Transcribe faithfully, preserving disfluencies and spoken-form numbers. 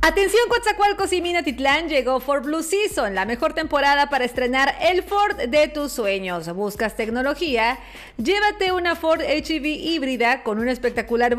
Atención Coatzacoalcos y Minatitlán, llegó Ford Blue Season, la mejor temporada para estrenar el Ford de tus sueños. ¿Buscas tecnología? Llévate una Ford H E V híbrida con un espectacular